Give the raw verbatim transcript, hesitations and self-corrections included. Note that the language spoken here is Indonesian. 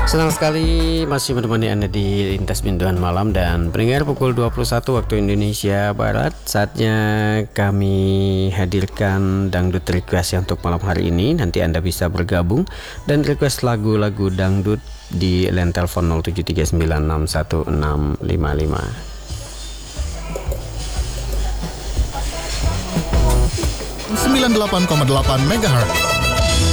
Senang sekali masih menemani Anda di Lintas Bintuan Malam dan pendengar pukul dua puluh satu waktu Indonesia Barat. Saatnya kami hadirkan dangdut request yang untuk malam hari ini. Nanti Anda bisa bergabung dan request lagu-lagu dangdut di line telepon nol tujuh tiga sembilan enam satu enam lima lima. sembilan puluh delapan koma delapan megahertz.